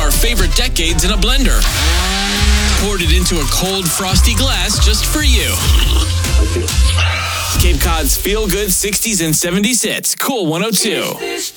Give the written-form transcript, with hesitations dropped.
our favorite decades in a blender. Poured it into a cold, frosty glass just for you. Cape Cod's feel-good 60s and 70s hits. Cool 102.